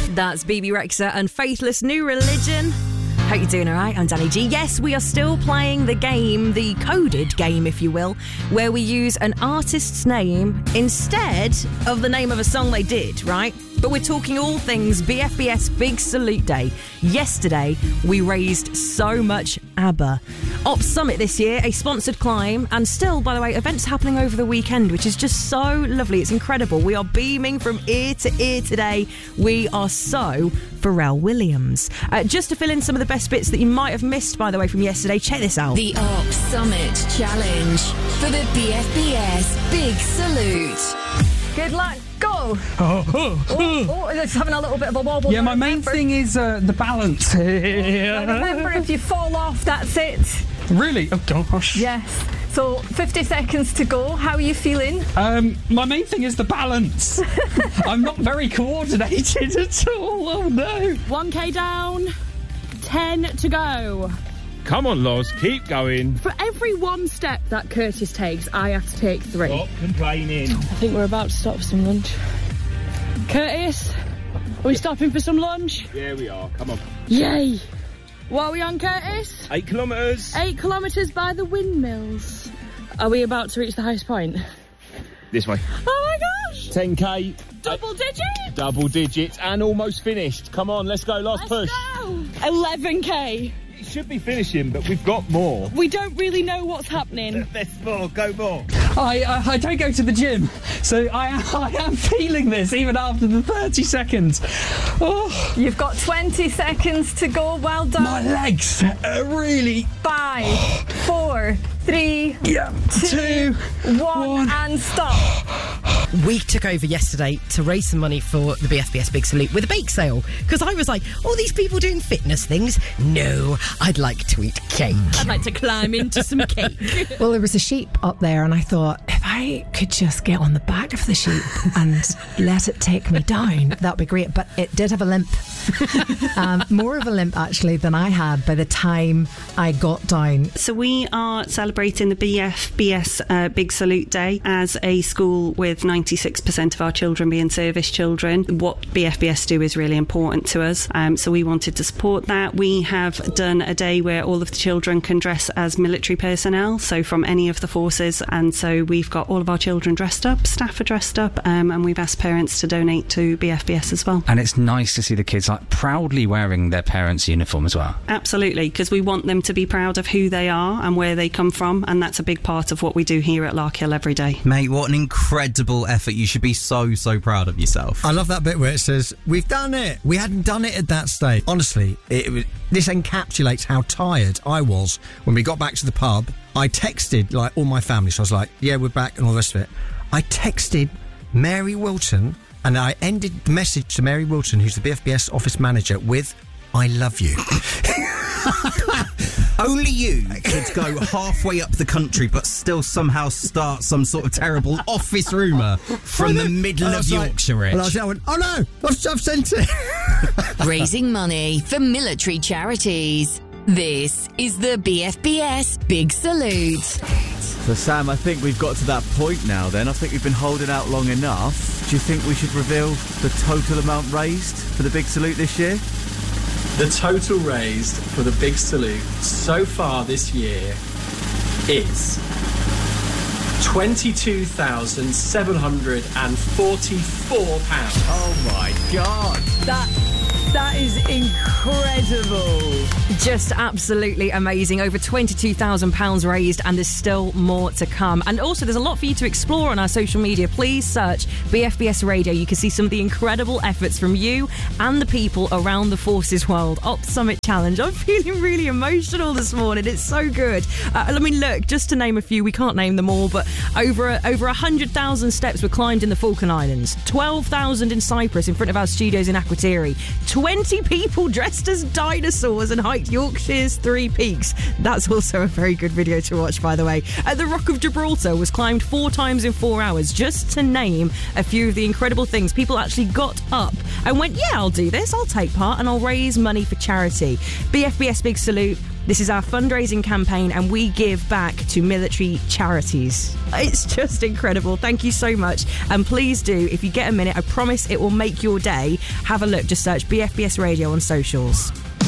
That's BB Rexha and Faithless New Religion. Hope you're doing all right. I'm Danny G. Yes, we are still playing the game, the coded game, if you will, where we use an artist's name instead of the name of a song they did, right? But we're talking all things BFBS Big Salute Day. Yesterday, we raised so much ABBA. Ops Summit this year, a sponsored climb, and still, by the way, events happening over the weekend, which is just so lovely. It's incredible. We are beaming from ear to ear today. We are so Pharrell Williams. Just to fill in some of the best bits that you might have missed, by the way, from yesterday, check this out. The Ops Summit Challenge for the BFBS Big Salute. Good luck. Go! It's having a little bit of a wobble. Yeah, my main thing is the balance. Remember, if you fall off, that's it. Really? Oh, gosh. Yes. So, 50 seconds to go. How are you feeling? My main thing is the balance. I'm not very coordinated at all. Oh, no. 1k down, 10 to go. Come on, Loz, keep going. For every one step that Curtis takes, I have to take 3. Stop complaining. I think we're about to stop for some lunch. Curtis, are we stopping for some lunch? Yeah, we are. Come on. Yay! What are we on, Curtis? 8 kilometres. 8 kilometres by the windmills. Are we about to reach the highest point? This way. Oh my gosh! 10k. Double digits? Double digits and almost finished. Come on, let's go, Loz, push. Go! 11k. It should be finishing, but we've got more. We don't really know what's happening. There's more, go more. I don't go to the gym, so I am feeling this even after the 30 seconds. Oh. You've got 20 seconds to go. Well done. My legs are really... 5, 4, 3, 2, 1, and stop. We took over yesterday to raise some money for the BFBS Big Salute with a bake sale, because I was like, all these people doing fitness things? No, I'd like to eat cake. I'd like to climb into some cake. Well, there was a sheep up there, and I thought, if I could just get on the back of the sheep and let it take me down, that'd be great. But it did have a limp. More of a limp, actually, than I had by the time I got down. So we are celebrating the BFBS Big Salute Day as a school with 96% of our children being service children. What BFBS do is really important to us. So we wanted to support that. We have done a day where all of the children can dress as military personnel, so from any of the forces. And so we've got all of our children dressed up, staff are dressed up, and we've asked parents to donate to BFBS as well. And it's nice to see the kids like proudly wearing their parents' uniform as well. Absolutely, because we want them to be proud of who they are and where they come from, and that's a big part of what we do here at Larkhill every day. Mate, what an incredible effort. You should be so proud of yourself. I love that bit where it says, we've done it. We hadn't done it at that stage. Honestly, this encapsulates how tired I was when we got back to the pub. I texted like all my family, so I was like, yeah, we're back and all the rest of it. I texted Mary Wilton, and I ended the message to Mary Wilton, who's the BFBS office manager, with, I love you. Only you could go halfway up the country but still somehow start some sort of terrible office rumour from the middle of Yorkshire. Like, I went, oh no, I've sent it. Raising money for military charities. This is the BFBS Big Salute. So Sam, I think we've got to that point now then. I think we've been holding out long enough. Do you think we should reveal the total amount raised for the Big Salute this year? The total raised for the Big Salute so far this year is £22,744. Oh my God. That is incredible. Just absolutely amazing. Over £22,000 raised, and there's still more to come. And also, there's a lot for you to explore on our social media. Please search BFBS Radio. You can see some of the incredible efforts from you and the people around the forces world. Ops Summit Challenge. I'm feeling really emotional this morning. It's so good. I mean, look, just to name a few, we can't name them all, but over 100,000 steps were climbed in the Falkland Islands, 12,000 in Cyprus in front of our studios in Akrotiri, 20 people dressed as dinosaurs and hiked Yorkshire's 3 peaks. That's also a very good video to watch, by the way. The Rock of Gibraltar was climbed 4 times in 4 hours, just to name a few of the incredible things. People actually got up and went, yeah, I'll do this, I'll take part, and I'll raise money for charity. BFBS Big Salute, This is our fundraising campaign, and we give back to military charities. It's just incredible. Thank you so much. And please do, if you get a minute, I promise it will make your day. Have a look. Just search BFBS Radio on socials.